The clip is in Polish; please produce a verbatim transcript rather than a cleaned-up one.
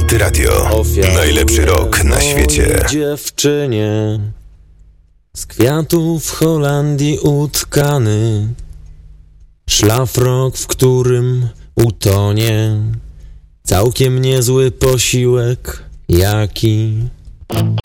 Elity Radio. Najlepszy rok na świecie. Dziewczynie z kwiatów w Holandii utkany, szlafrok, w którym utonie całkiem niezły posiłek, jaki